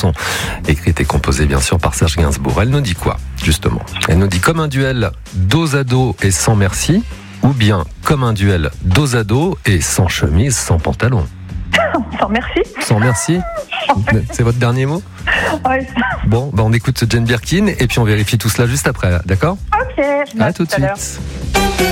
chanson écrite et composée bien sûr par Serge Gainsbourg. Elle nous dit quoi, justement? Elle nous dit comme un duel dos à dos et sans merci, ou bien comme un duel dos à dos et sans chemise, sans pantalon. Sans merci. Sans merci. C'est votre dernier mot? Oui. Bon, on écoute Jane Birkin et puis on vérifie tout cela juste après, d'accord? Ok. À tout de à l'heure. suite.